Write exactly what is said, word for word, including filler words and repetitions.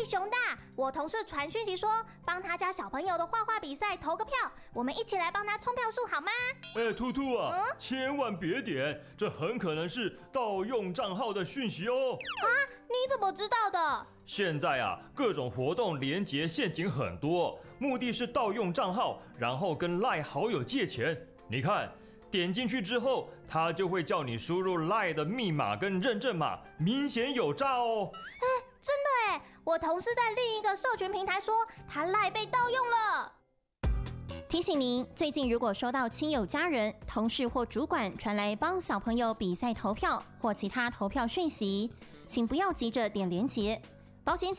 熊大，我同事传讯息说，帮他家小朋友的画画比赛投个票，我们一起来帮他冲票数好吗？ 哎，兔兔啊，嗯、千万别点，这很可能是盗用账号的讯息哦。 啊，你怎么知道的？ 现在啊，各种活动连结陷阱很多，目的是盗用账号，然后跟 LINE 好友借钱。你看，点进去之后，他就会叫你输入 LINE 的密码跟认证码，明显有诈哦。 哎，真的哎，我同事在另一个社群平台说，他 LINE 被盗用了。 提醒您，最近如果收到亲友、家人、同事或主管传来帮小朋友比赛投票或其他投票讯息，请不要急着点连结。保险